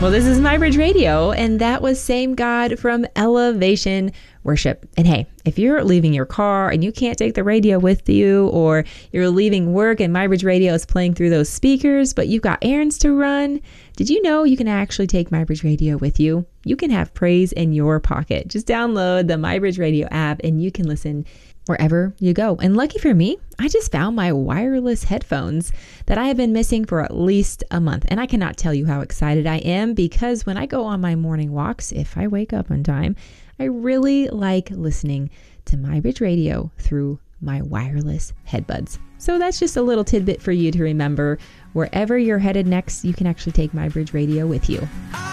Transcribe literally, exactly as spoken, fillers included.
Well, this is MyBridge Radio, and that was Same God from Elevation Worship. And hey, if you're leaving your car and you can't take the radio with you, or you're leaving work and MyBridge Radio is playing through those speakers, but you've got errands to run, did you know you can actually take MyBridge Radio with you? You can have praise in your pocket. Just download the MyBridge Radio app and you can listen wherever you go. And lucky for me, I just found my wireless headphones that I have been missing for at least a month. And I cannot tell you how excited I am, because when I go on my morning walks, if I wake up on time, I really like listening to MyBridge Radio through my wireless headbuds. So that's just a little tidbit for you to remember. Wherever you're headed next, you can actually take MyBridge Radio with you.